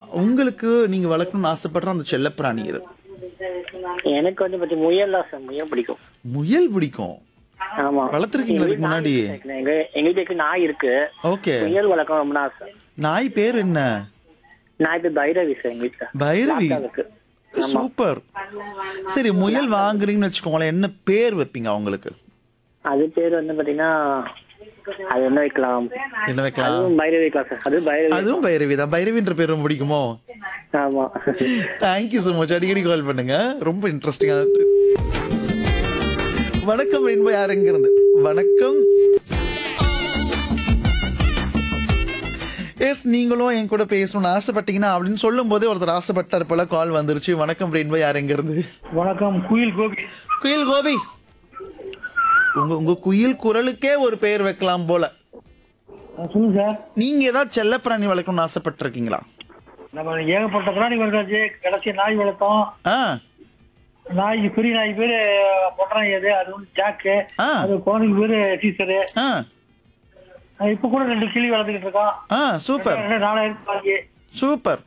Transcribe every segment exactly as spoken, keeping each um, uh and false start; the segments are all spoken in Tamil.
உங்களுக்கு நீங்க வளர்க்கணும்னு ஆசைப்படுற அந்த செல்லப்பிராணி எது? எனக்கு வந்து பத்தி முயல் தான் சார், முயல் பிடிக்கும். முயல் பிடிக்கும். ஆமா. வளர்த்துருக்கீங்களா இதுக்கு முன்னாடி? எங்க எங்க வீட்டுக்கு நாய் இருக்கு. ஓகே. முயல் வளர்க்க ரொம்ப ஆசை. நாய் பேர் என்ன? நாய் பேர் பைரவி சார் எங்க வீட்டுல. பைரவி. இருக்கு. சூப்பர். சரி, முயல் வாங்குறீங்கன்னு வச்சுக்கோங்களேன், என்ன பேர் வைப்பீங்க அவங்களுக்கு? அது பேர் வந்து பாத்தீங்கன்னா அது என்ன வைக்கலாம்? என்ன வைக்கலாம்? அதுவும் பைரவி வைக்கலாம் சார். அது பைரவி. அதுவும் பைரவி தான். பைரவின்ற பேர் ரொம்ப பிடிக்குமோ? ஆமா. Thank you so much. அடிக்கடி கால் பண்ணுங்க, ரொம்ப இன்ட்ரெஸ்டிங்கா இருக்கு. வணக்கம் ரெயின்போ, யார் எங்க இருந்து? வணக்கம். எஸ், நீங்களும் என் கூட பேசணும்னு ஆசைப்பட்டீங்கன்னா அப்படின்னு சொல்லும் போதே ஒருத்தர் ஆசைப்பட்டார் போல கால் வந்துருச்சு. வணக்கம் ரெயின்போ, யார் எங்க இருந்து? வணக்கம், குயில் கோபி. குயில் கோபி, உங்க உங்க குயில் குரலுக்கே ஒரு பெயர் வைக்கலாம் போல. சொல்லுங்க சார். நீங்க ஏதாவது செல்லப்பிராணி வளர்க்கணும்னு ஆசைப்பட்டிருக்கீங்களா? நம்ம ஏகப்பட்ட பிராணி வளர்த்தாச்சு. கடைசி நாய் வளர்த்தோம். ஆ, நாய் பெரிய நாய் பேரு பொட்டநாய், அது அது வந்து ஜாக்கு. ஆ. அது குழந்தைக்கு பேரு டீச்சரு. ஆ, இப்ப கூட ரெண்டு கிளி வளர்த்துக்கிட்டு இருக்கோம். ஆ, சூப்பர் நாலாயிரம் வாங்கி. Super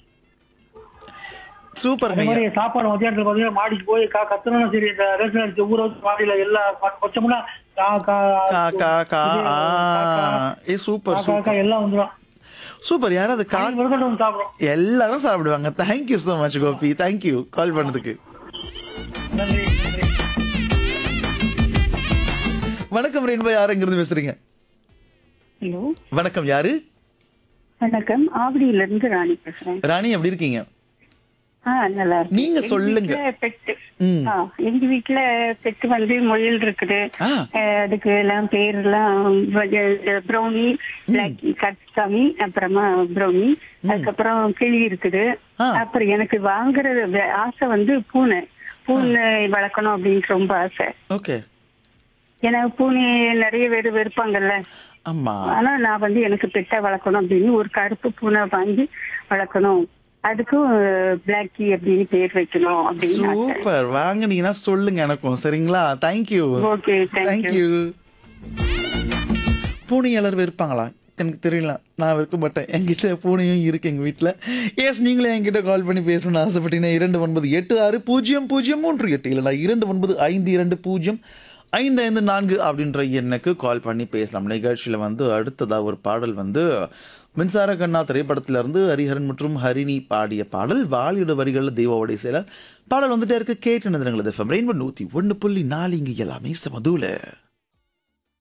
super. அதே மாதிரி சாப்பாடு மத்தியானத்துல பாத்தீங்கன்னா மாடிக்கு போய் கா கத்தணும். சரி, இந்த ரேஷன் அரிசி ஊற வச்சு மாடியில எல்லாம் கொஞ்சம்னா கா கா கா கா கா ஆ, ஏ சூப்பர் கா கா சூப்பர் எல்லாம் வந்துடும். சூப்பர். யாராவது கா வந்து சாப்பிடும். எல்லாரும் சாப்பிடுவாங்க. Thank you so much Gopi, thank you கால் பண்ணதுக்கு. நன்றி நன்றி. வணக்கம் ரெயின்போ, யார் எங்கிருந்து பேசுறீங்க? ஹலோ, வணக்கம், யாரு? வணக்கம். ஆவடியில இருந்து ராணி பேசுறேன். ராணி, எப்படி இருக்கீங்க? ஆ, நல்லா இருக்கேன். நீங்க எங்க சொல்லுங்க. வீட்ல பெட்டு ம். ஆ, எங்க வீட்ல பெட்டு வந்து முயல் இருக்குது. ஆ. அஹ், அதுக்கு எல்லாம் பேர் எல்லாம் ப்ரௌனி, பிளாக்கி, கட்சாமி, அப்புறமா ப்ரௌனி, அதுக்கப்புறம் கிளி இருக்குது. ஆ. அப்புறம் எனக்கு வாங்குறது வே- ஆசை வந்து பூனை. பூனை வளர்க்கணும் அப்படின்னு ரொம்ப ஆசை. ஓகே. ஏன்னா பூனை நிறைய பேர் வெறுப்பாங்கல்ல. ஆமா. ஆனா நான் வந்து எனக்கு பெட்டை வளர்க்கணும் அப்படின்னு ஒரு கருப்பு பூனை வாங்கி வளர்க்கணும். அதுக்கும் பிளாக்கி அப்படின்னு பேர் வைக்கணும் அப்படின்னு ஆசை. சூப்பர். வாங்குனீங்கன்னா சொல்லுங்க எனக்கும், சரிங்களா? தேங்க்யூ. Okay, thank you. தேங்க்யூ. பூனையாளர் இருப்பாங்களா? எனக்கு தெரியல, நான் இருக்க மாட்டேன். என்கிட்ட பூனையும் இருக்கு எங்க வீட்டில். எஸ், நீங்களே என்கிட்ட கால் பண்ணி பேசணும்னு ஆசைப்பட்டீங்கன்னா இரண்டு ஒன்பது எட்டு ஆறு பூஜ்ஜியம் பூஜ்ஜியம் மூன்று எட்டு இல்லைனா இரண்டு ஒன்பது ஐந்து இரண்டு பூஜ்ஜியம் ஐந்து ஐந்து நான்கு அப்படின்ற எண்ணுக்கு கால் பண்ணி பேசலாம். நிகழ்ச்சியில் வந்து அடுத்ததாக ஒரு பாடல் வந்து மின்சார கண்ணா திரைப்படத்துல இருந்து ஹரிஹரன் மற்றும் ஹரிணி பாடிய பாடல். வாலியோட வரிகளில் தெய்வாவுடைய செயலர் பாடல் வந்துட்டே இருக்கு. கேட்டு ரெயின்போ நூற்றி ஒன்று புள்ளி நாலு, இங்கே எல்லாமே சமதூல.